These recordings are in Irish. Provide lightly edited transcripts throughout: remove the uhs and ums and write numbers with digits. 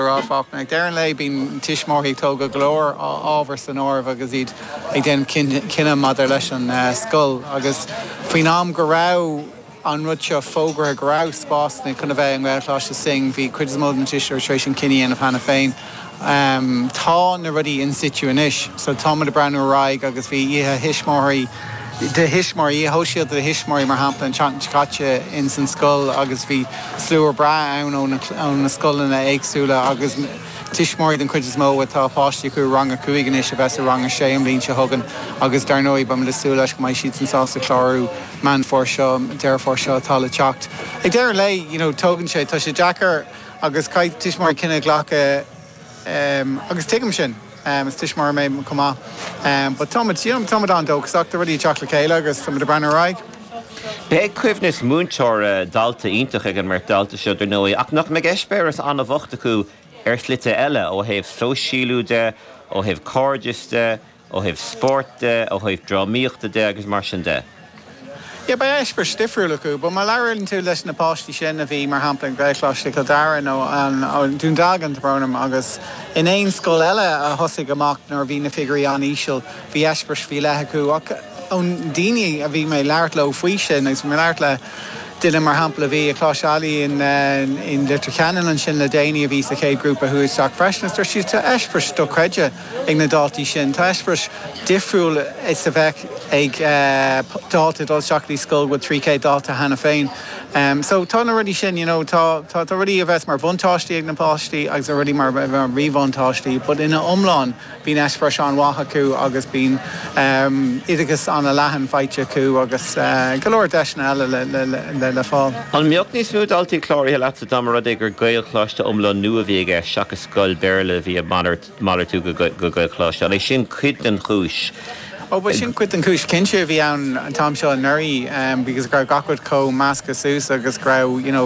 ráfach ag dean le bín tiismóí tóga glór ábhar san ámh agus iad ag den cinenne madidir leis an scoil agus faoin am go rah an rud seo fógra a grá spásna chuna bheith an bhilláiste sing bhí cuidsmód an tiisir trééis an cineann a hena féin. Tá na rudí in situ inis, so táid a breanú raig agus bhí ihe hismóirí de hismóí hóisiad de hismóí mar hapla an teantáte in san scoil agus bhí slúr bra ann ón na scoilna éagsúla agus tiismóid an chuid mó atá páistí chu rang cuaig is a bheits a rang sé an blin se thugan agus darnóí ba le súla leis go mai siad san sásta chláú man for seo deir for seo tála teacht. Ag deir le tógann sé tá sé Jackar agus caiid tiismór cinenne ghlacha agus tuigim sin. Is tiismór mé comá. But Tomad an dógus achta rudí teach le céile agus Tomad a breanú raig. Be cuimhnas múnteir dalta ítach ag an mar dalta seo do nóí ach nach me geispéras anna bhachta acu slite eile ó heh sóisiúlú de, ó heh cordis de, ó heh sport de, ó heh drámíochta de agus mar sin de. Ja, ba eisper stifriúla acu, ba mar leirlinn tú leis na páistí sin a bhí mar hampla an gréithláiste go daran ó dún dagan brónam agus in éon scoil eile a thosaigh amach nar bhí na figurí an íseal bhí eispers bhí lethe acu ach ón daoine a bhí mé leirt le faoi sin agus mé leirt le duine mar hampla bhí a chláisealaí in litir ceanan an sin le déine a bhí a chéad grúpa thuúid teach freisin tar siad tá eispers do creide ag na dáltaí sin. Tá eispers difriúil is a bheith ag dáta dul seachlaí scoil go 3K dáta hena féin. So tá na rudí sin, tá rudí a bheits mar bhuntáistí ag na páistí agus a rudí mar rihántáistí, bud ina omláin bín eispres an watha acu agus bín idirgus an a lehan feite acu agus golóir deisna eile le fáil. An mbeocht níos smúd altaí chláirthe leat a damarad ag gur gaolchláiste omlán nua bhí ag seachas scoil béarla bhí málar tú go gaolchláiste. An é sin cuid an chúis. Ba sin cuit an chúis cinse bhí an tám seo nuirí because gur gacud có másca sús agus gra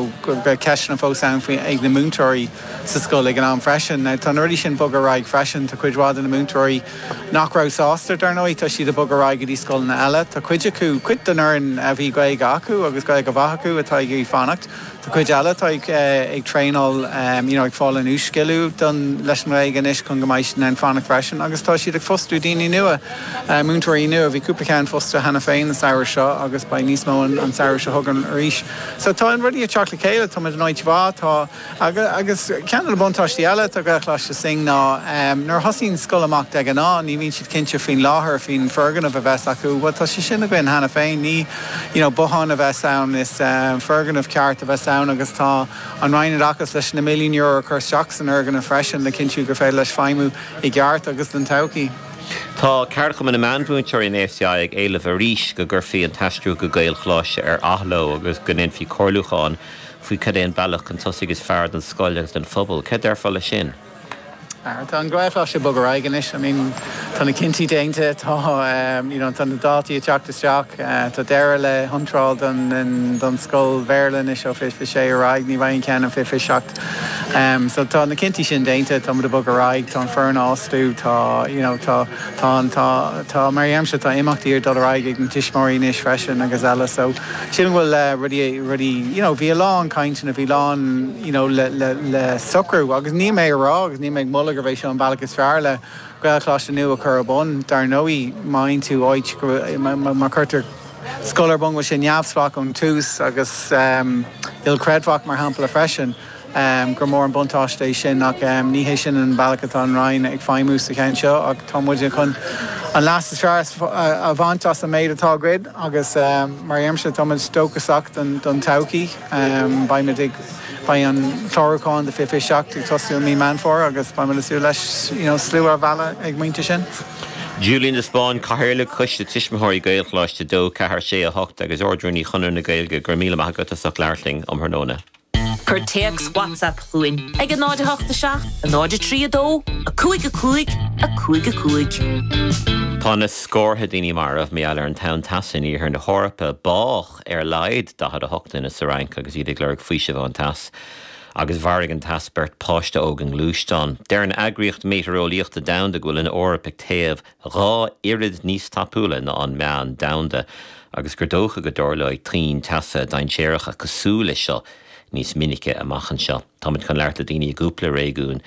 ceisna fósán faoi ag na múntóirí sa scoil ag an am freisin. Tá nuirí sin bogarráig freisin tá chuidhád na múntóirí nachrá sásta darnóí tá siad a bogarráig dí scoil na eile. Tá chuid acu cuid den airan a bhí gaig acu agus gaig go bhathú atá ag fannacht. Tá chuid eile tá ag tréáil ag fáil an úsciú don leis an réig an is chun gomáis an fannacht freisin agus tá siad ag fostú daoine nua. Múntóirí nua a bhí cúpacán fosta hena féin na saoir seo agus ba níos mó an saoir seo thugan arís. So tá an rudí a teach le céile tá an áid bhá tá agus cean buntáistí eile tá gaithláiste sing ná nar hasín scoil amach de an ná, ní bhíonn siad cinnte fin láthair fin fergan a bheith acu, tá si sin a gin hena féin ní buhan a bheith saon is fergan of ceart a bheith saon agus tá an rhaine achas leis na milliún euro chur seach an organ a freisin le cinú gur féile leis feimú i gceart agus den taucií. Tá cearcham in na manbúinteir in AFCI ag éileh a ríis go gurfií an taistrú go gaolchláiste ar athló agus go ninfií cóirlúcháin faoi cadéon bailach an tosaigh fearr an scoil agus den phobal. Cé dearfá le sin? Tá an gráithláiste bogarráig inis, tá na cinntií déinte tá tá na dátaí a teachtasteach tá deire le hunráil don scoil bhéirlinn is seo fi sé ráig ní bhaon cean fi seacht. So tá na cinntií sin déinte tá a bogarráig tá an fearn ástú tá maríamse tá imachtaí ar doráig ag an tiismóí níos freisin agus eile, so sin bhfuil rudí bhí lán caiintin a bhí lán le sucrú agus ní mé rá agus ní mé mulla gur bhééis an bailachas fearr le gailchláiste nua a chur bun dar nóí main tú áid mar chuirtar scolar bun sin neamhsfach an tús agus il creadfach mar hampla freisin gur mór an buntáiste sin nach níhé sin an bailachatán rain ag feimú sa chean seo ag támuide chun an last is fearr a bhaintas a méid atá grid agus mar aimse táid stochasach don taucií ba an chláráin de fi seach ag tosú mí man for agus ba le sú leis slú ar bhela ag muinte sin. Julian de Spáin caiirla chuiste tiismithirí gaolchláiste dó cethir sé a hocht agus ordrúní chunar na gailge gur míle maigad a leirling am Thnóna. Cur text WhatsApp chuin ag an náide 87, an náide 32, a cuaig. Tá na scórtha daoine mar ah mé eile an town tasan í ar na hórappa bách ar leid dahad a hochtain na Sarank agus iad ag leir faoise bh an tas. Agus bharrig an tasbert páiste ógan lústán. Deir an agriocht meteorolíochta damda ghfuil in órapach taobh rá irid níos tapúla na an meán damda agus gur dócha go dóla ag trín tasa dain séireach a cosúla seo níos minice amachchan seo. Táid chun leirta daoine gúpla réigún